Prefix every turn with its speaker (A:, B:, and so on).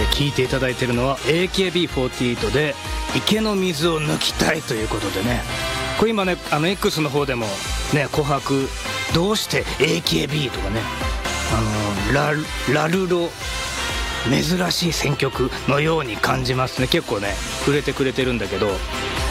A: 聞いていただいているのは AKB48 で池の水を抜きたいということでね、これ今ねX の方でもね琥珀どうして AKB とかねラルロ珍しい選曲のように感じますね。結構ね触れてくれてるんだけど、